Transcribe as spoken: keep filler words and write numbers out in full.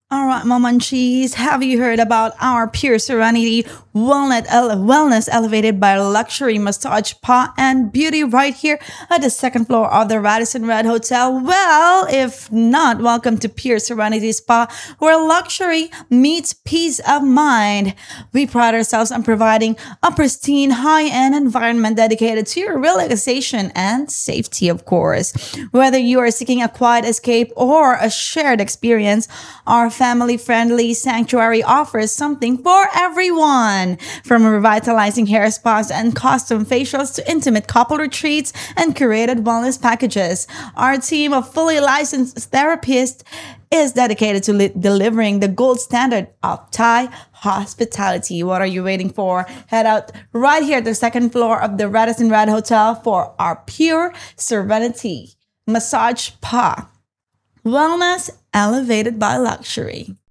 All right, Mom and Cheese, have you heard about our Pure Serenity Wellness, ele- wellness elevated by luxury massage, spa, and beauty right here at the second floor of the Radisson Red Hotel? Well, if not, welcome to Pure Serenity Spa, where luxury meets peace of mind. We pride ourselves on providing a pristine, high-end environment dedicated to your relaxation and safety, of course. Whether you are seeking a quiet escape or a shared experience, our family-friendly sanctuary offers something for everyone. From revitalizing hair spas and custom facials to intimate couple retreats and curated wellness packages, our team of fully licensed therapists is dedicated to li- delivering the gold standard of Thai hospitality. What are you waiting for? Head out right here to the second floor of the Radisson Red Hotel for our Pure Serenity Massage Spa. Wellness elevated by luxury.